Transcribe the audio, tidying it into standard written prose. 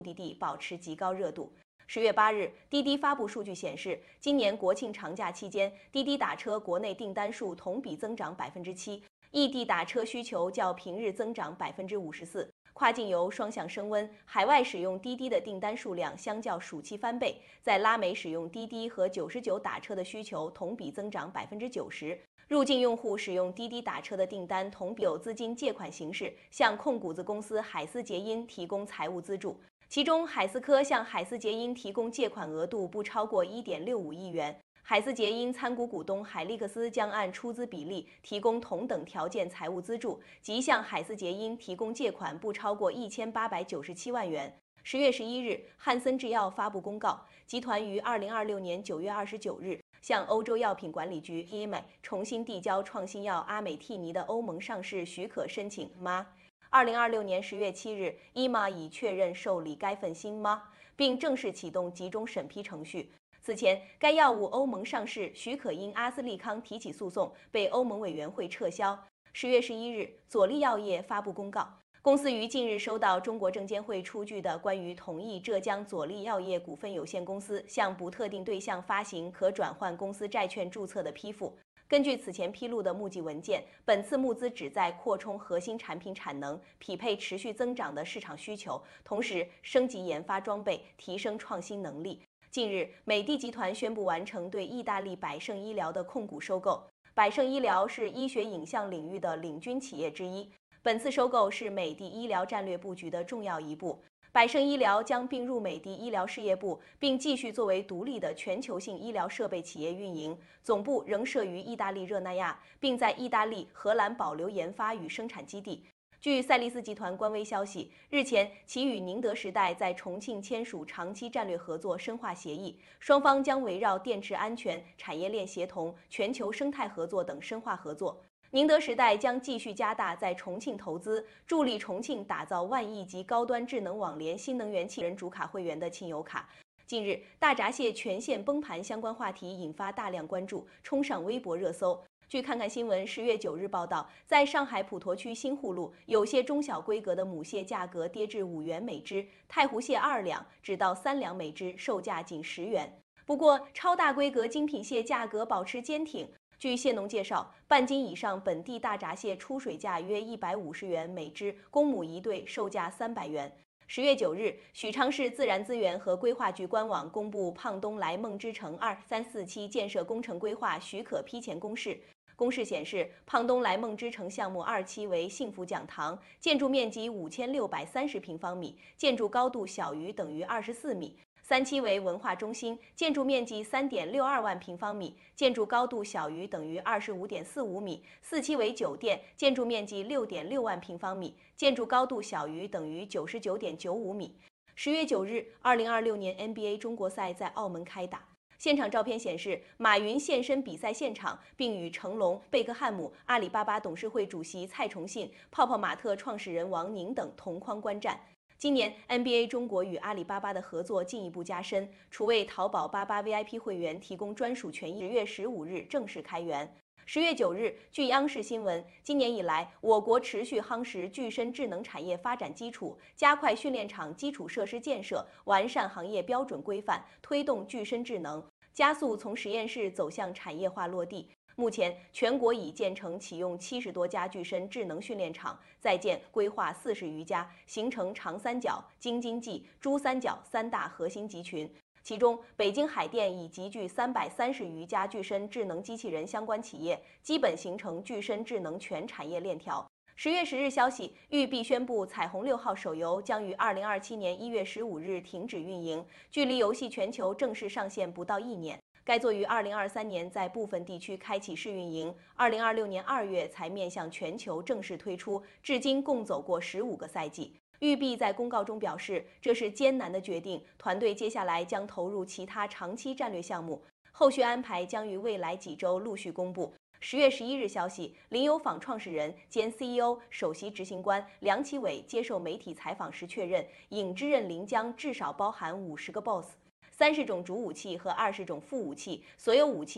滴滴保持极高热度。10月8日，滴滴发布数据显示，今年国庆长假期间，滴滴打车国内订单数同比增长7%，异地打车需求较平日增长54%。跨境游双向升温，海外使用滴滴的订单数量相较暑期翻倍，在拉美使用滴滴和99打车的需求同比增长90%。入境用户使用滴滴打车的订单同比有资金借款形式向控股子公司海思捷因提供财务资助，其中海思科向海思捷因提供借款额度不超过1.65亿元。海思捷因参股股东海利克斯将按出资比例提供同等条件财务资助，即向海思捷因提供借款不超过1897万元。10月11日，汉森制药发布公告，集团于2026年9月29日向欧洲药品管理局 EMA 重新递交创新药阿美替尼的欧盟上市许可申请 MA。2026年10月7日 ，EMA 已确认受理该份新 MA， 并正式启动集中审批程序。此前，该药物欧盟上市许可因阿斯利康提起诉讼被欧盟委员会撤销。10月11日，佐利药业发布公告，公司于近日收到中国证监会出具的关于同意浙江佐利药业股份有限公司向不特定对象发行可转换公司债券注册的批复。根据此前披露的募集文件，本次募资旨在扩充核心产品产能，匹配持续增长的市场需求，同时升级研发装备，提升创新能力。近日，美的集团宣布完成对意大利百胜医疗的控股收购。百胜医疗是医学影像领域的领军企业之一，本次收购是美的医疗战略布局的重要一步。百胜医疗将并入美的医疗事业部，并继续作为独立的全球性医疗设备企业运营，总部仍设于意大利热那亚，并在意大利、荷兰保留研发与生产基地。据赛力斯集团官微消息，日前其与宁德时代在重庆签署长期战略合作深化协议，双方将围绕电池安全、产业链协同、全球生态合作等深化合作。宁德时代将继续加大在重庆投资，助力重庆打造万亿级高端智能网联新能源汽人主卡会员的亲友卡。近日，大闸蟹全线崩盘相关话题引发大量关注，冲上微博热搜。据看看新闻10月9日报道，在上海普陀区新沪路，有些中小规格的母蟹价格跌至5元每只，太湖蟹2两只到3两每只，售价仅10元。不过，超大规格精品蟹价格保持坚挺。据蟹农介绍，半斤以上本地大闸蟹出水价约150元每只，公母一对，售价300元。10月9日，许昌市自然资源和规划局官网公布胖东来梦之城2、3、4期建设工程规划许可批前公示。公示显示，胖东来梦之城项目2期为幸福讲堂，建筑面积5630平方米，建筑高度小于等于24米；3期为文化中心，建筑面积3.62万平方米，建筑高度小于等于25.45米；4期为酒店，建筑面积6.6万平方米，建筑高度小于等于99.95米。10月9日，2026年 NBA 中国赛在澳门开打。现场照片显示，马云现身比赛现场，并与成龙、贝克汉姆、阿里巴巴董事会主席蔡崇信、泡泡玛特创始人王宁等同框观战。今年 NBA 中国与阿里巴巴的合作进一步加深，除为淘宝88 VIP 会员提供专属权益，10月15日正式开源。10月9日，据央视新闻，今年以来，我国持续夯实具身智能产业发展基础，加快训练场基础设施建设，完善行业标准规范，推动具身智能，加速从实验室走向产业化落地。目前，全国已建成启用70多家具身智能训练场，在建规划40余家，形成长三角、京津冀、珠三角3大核心集群。其中，北京海淀已集聚330余家具身智能机器人相关企业，基本形成具身智能全产业链条。10月10日消息，育碧宣布《彩虹6号》手游将于2027年1月15日停止运营，距离游戏全球正式上线不到1年。该作于2023年在部分地区开启试运营，2026年2月才面向全球正式推出，至今共走过15个赛季。育碧在公告中表示，这是艰难的决定，团队接下来将投入其他长期战略项目，后续安排将于未来几周陆续公布。10月11日消息，林有坊创始人兼 CEO、首席执行官梁启伟接受媒体采访时确认，影之刃临江至少包含50个 BOSS、30种主武器和20种副武器，所有武器